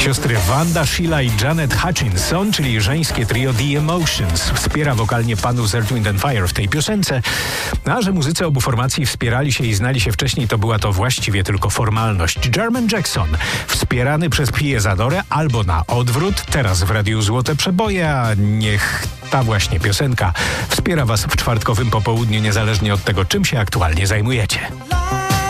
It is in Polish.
Siostry Wanda, Sheila i Janet Hutchinson, czyli żeńskie trio The Emotions, wspiera wokalnie panów z Earth, Wind & Fire w tej piosence. A że muzycy obu formacji wspierali się i znali się wcześniej, to była to właściwie tylko formalność. Jermaine Jackson, wspierany przez Pię Zadorę, albo na odwrót, teraz w Radiu Złote Przeboje, a niech ta właśnie piosenka wspiera Was w czwartkowym popołudniu, niezależnie od tego, czym się aktualnie zajmujecie.